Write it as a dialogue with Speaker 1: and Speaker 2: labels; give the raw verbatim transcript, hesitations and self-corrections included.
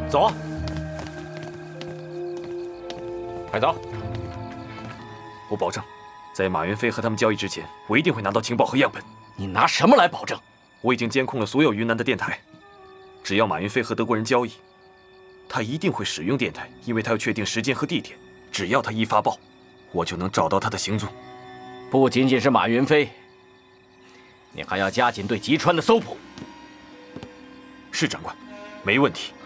Speaker 1: 走，快走！我保证，在马云飞和他们交易之前，我一定会拿到情报和样本。
Speaker 2: 你拿什么来保证？
Speaker 1: 我已经监控了所有云南的电台，只要马云飞和德国人交易，他一定会使用电台，因为他要确定时间和地点。只要他一发报，我就能找到他的行踪。
Speaker 2: 不仅仅是马云飞，你还要加紧对吉川的搜捕。
Speaker 1: 是长官，没问题。